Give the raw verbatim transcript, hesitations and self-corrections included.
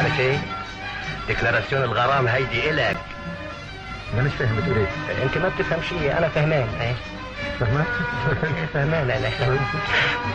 عارف ايه؟ ديكلاراسيون الغرام هيدي الك. انا مش فاهم بتقول ايه؟ انت ما بتفهم شيء، انا فهمان. ايه فهمان؟ فهمان انا